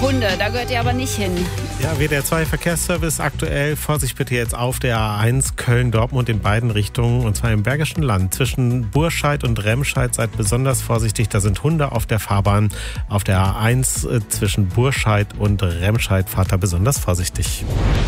Hunde, da gehört ihr aber nicht hin. Ja, WDR 2 Verkehrsservice aktuell. Vorsicht bitte jetzt auf der A1 Köln-Dortmund in beiden Richtungen, und zwar im Bergischen Land. Zwischen Burscheid und Remscheid seid besonders vorsichtig, da sind Hunde auf der Fahrbahn. Auf der A1 zwischen Burscheid und Remscheid fahrt da besonders vorsichtig.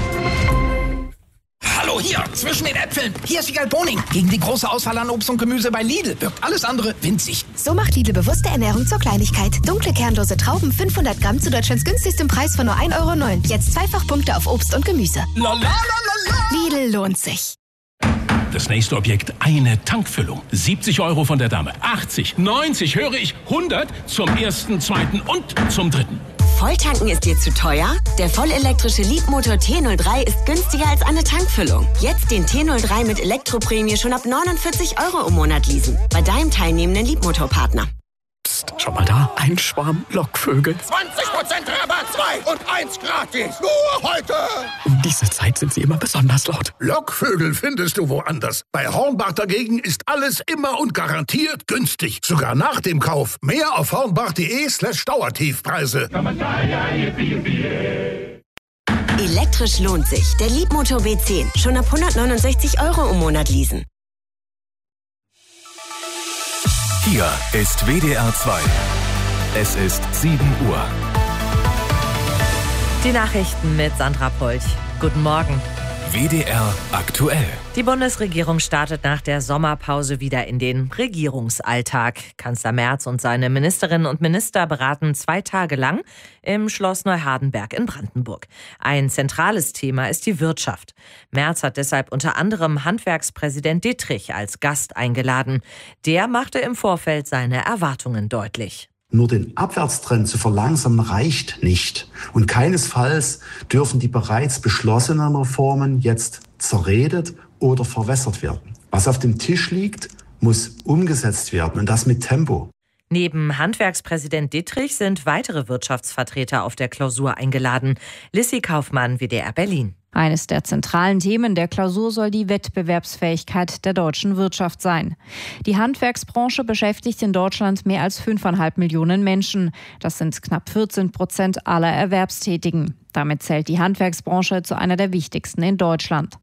Hallo, hier, zwischen den Äpfeln. Hier ist Wiegald Boning. Gegen die große Auswahl an Obst und Gemüse bei Lidl wirkt alles andere winzig. So macht Lidl bewusste Ernährung zur Kleinigkeit. Dunkle, kernlose Trauben, 500 Gramm zu Deutschlands günstigstem Preis von nur 1,09 €. Jetzt Zweifachpunkte auf Obst und Gemüse. La, la, la, la, la. Lidl lohnt sich. Das nächste Objekt, eine Tankfüllung. 70 € von der Dame. 80, 90, höre ich, 100 zum ersten, zweiten und zum dritten. Volltanken ist dir zu teuer? Der vollelektrische Leapmotor T03 ist günstiger als eine Tankfüllung. Jetzt den T03 mit Elektroprämie schon ab 49 € im Monat leasen. Bei deinem teilnehmenden Leapmotor-Partner. Psst, schau mal da, ein Schwarm Lockvögel. 20% Rabatt, 2 und 1 gratis. Nur heute. Um diese Zeit sind sie immer besonders laut. Lockvögel findest du woanders. Bei Hornbach dagegen ist alles immer und garantiert günstig. Sogar nach dem Kauf. Mehr auf hornbach.de/Dauertiefpreise. Elektrisch lohnt sich. Der Leapmotor B10. Schon ab 169 € im Monat leasen. Hier ist WDR 2. Es ist 7 Uhr. Die Nachrichten mit Sandra Polch. Guten Morgen. WDR aktuell. Die Bundesregierung startet nach der Sommerpause wieder in den Regierungsalltag. Kanzler Merz und seine Ministerinnen und Minister beraten 2 Tage lang im Schloss Neuhardenberg in Brandenburg. Ein zentrales Thema ist die Wirtschaft. Merz hat deshalb unter anderem Handwerkspräsident Dittrich als Gast eingeladen. Der machte im Vorfeld seine Erwartungen deutlich. Nur den Abwärtstrend zu verlangsamen reicht nicht. Und keinesfalls dürfen die bereits beschlossenen Reformen jetzt zerredet oder verwässert werden. Was auf dem Tisch liegt, muss umgesetzt werden, und das mit Tempo. Neben Handwerkspräsident Dittrich sind weitere Wirtschaftsvertreter auf der Klausur eingeladen. Lissy Kaufmann, WDR Berlin. Eines der zentralen Themen der Klausur soll die Wettbewerbsfähigkeit der deutschen Wirtschaft sein. Die Handwerksbranche beschäftigt in Deutschland mehr als 5,5 Millionen Menschen. Das sind knapp 14% aller Erwerbstätigen. Damit zählt die Handwerksbranche zu einer der wichtigsten in Deutschland.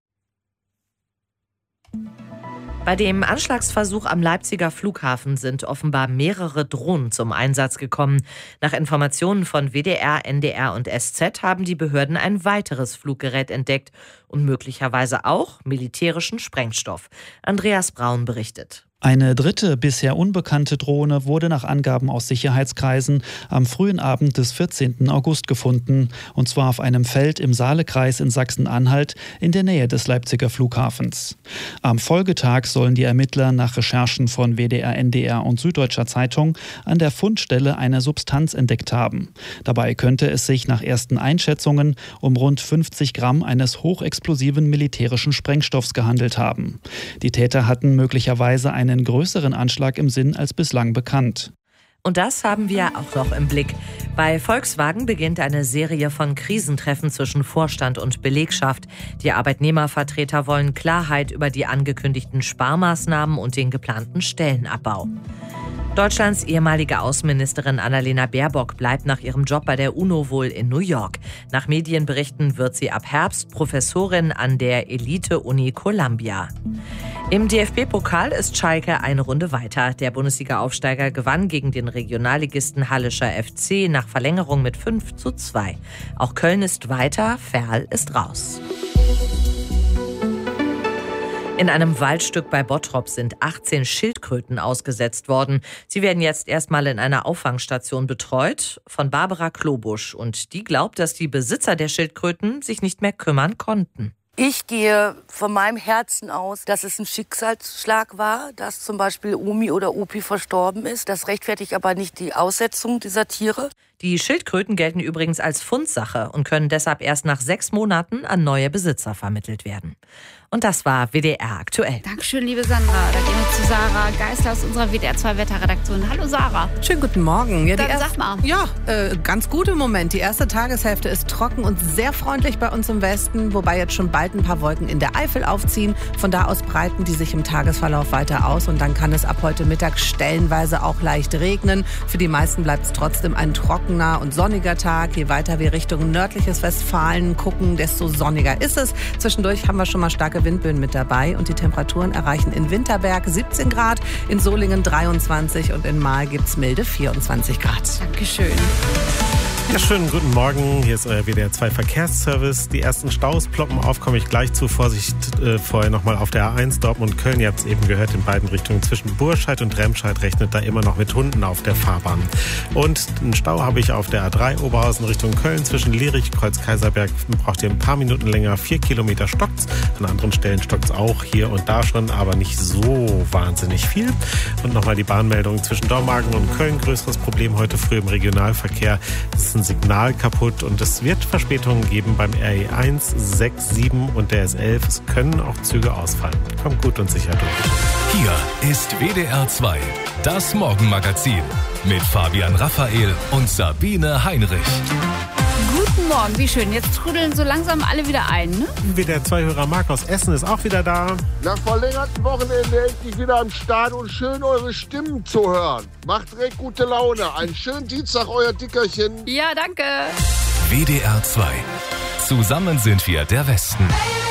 Bei dem Anschlagsversuch am Leipziger Flughafen sind offenbar mehrere Drohnen zum Einsatz gekommen. Nach Informationen von WDR, NDR und SZ haben die Behörden ein weiteres Fluggerät entdeckt und möglicherweise auch militärischen Sprengstoff. Andreas Braun berichtet. Eine dritte, bisher unbekannte Drohne wurde nach Angaben aus Sicherheitskreisen am frühen Abend des 14. August gefunden, und zwar auf einem Feld im Saalekreis in Sachsen-Anhalt in der Nähe des Leipziger Flughafens. Am Folgetag sollen die Ermittler nach Recherchen von WDR, NDR und Süddeutscher Zeitung an der Fundstelle eine Substanz entdeckt haben. Dabei könnte es sich nach ersten Einschätzungen um rund 50 Gramm eines hochexplosiven militärischen Sprengstoffs gehandelt haben. Die Täter hatten möglicherweise einen größeren Anschlag im Sinn als bislang bekannt. Und das haben wir auch noch im Blick. Bei Volkswagen beginnt eine Serie von Krisentreffen zwischen Vorstand und Belegschaft. Die Arbeitnehmervertreter wollen Klarheit über die angekündigten Sparmaßnahmen und den geplanten Stellenabbau. Deutschlands ehemalige Außenministerin Annalena Baerbock bleibt nach ihrem Job bei der UNO wohl in New York. Nach Medienberichten wird sie ab Herbst Professorin an der Elite-Uni Columbia. Im DFB-Pokal ist Schalke eine Runde weiter. Der Bundesliga-Aufsteiger gewann gegen den Regionalligisten Hallischer FC nach Verlängerung mit 5:2. Auch Köln ist weiter, Verl ist raus. In einem Waldstück bei Bottrop sind 18 Schildkröten ausgesetzt worden. Sie werden jetzt erstmal in einer Auffangstation betreut von Barbara Klobusch. Und die glaubt, dass die Besitzer der Schildkröten sich nicht mehr kümmern konnten. Ich gehe von meinem Herzen aus, dass es ein Schicksalsschlag war, dass zum Beispiel Omi oder Opi verstorben ist. Das rechtfertigt aber nicht die Aussetzung dieser Tiere. Die Schildkröten gelten übrigens als Fundsache und können deshalb erst nach 6 Monaten an neue Besitzer vermittelt werden. Und das war WDR aktuell. Dankeschön, liebe Sandra. Da gehen wir zu Sarah Geisler aus unserer WDR 2 Wetterredaktion. Hallo Sarah. Schönen guten Morgen. Ja, Sag mal. Ja, ganz gut im Moment. Die erste Tageshälfte ist trocken und sehr freundlich bei uns im Westen, wobei jetzt schon bald ein paar Wolken in der Eifel aufziehen. Von da aus breiten die sich im Tagesverlauf weiter aus und dann kann es ab heute Mittag stellenweise auch leicht regnen. Für die meisten bleibt es trotzdem ein trockener und sonniger Tag. Je weiter wir Richtung nördliches Westfalen gucken, desto sonniger ist es. Zwischendurch haben wir schon mal starke Windböen mit dabei und die Temperaturen erreichen in Winterberg 17 Grad, in Solingen 23 und in Mahl gibt es milde 24 Grad. Dankeschön. Ja, schönen guten Morgen. Hier ist euer WDR 2 Verkehrsservice. Die ersten Staus ploppen auf, komme ich gleich zu. Vorsicht vorher nochmal auf der A1 Dortmund-Köln. Ihr habt es eben gehört, in beiden Richtungen zwischen Burscheid und Remscheid rechnet da immer noch mit Hunden auf der Fahrbahn. Und einen Stau habe ich auf der A3 Oberhausen Richtung Köln zwischen Lierich, Kreuz-Kaiserberg. Braucht ihr ein paar Minuten länger. 4 Kilometer stockt's. An anderen Stellen stockt's auch hier und da schon, aber nicht so wahnsinnig viel. Und nochmal die Bahnmeldung zwischen Dormagen und Köln. Größeres Problem heute früh im Regionalverkehr. Das ist ein Signal kaputt und es wird Verspätungen geben beim RE1, 6, 7 und der S11. Es können auch Züge ausfallen. Kommt gut und sicher durch. Hier ist WDR 2, das Morgenmagazin mit Fabian Raphael und Sabine Heinrich. Guten Morgen, wie schön. Jetzt trudeln so langsam alle wieder ein, ne? Nach verlängerten Wochenende endlich wieder am Start und schön eure Stimmen zu hören. Macht direkt gute Laune. Einen schönen Dienstag, euer Dickerchen. Ja, danke. WDR 2. Zusammen sind wir der Westen.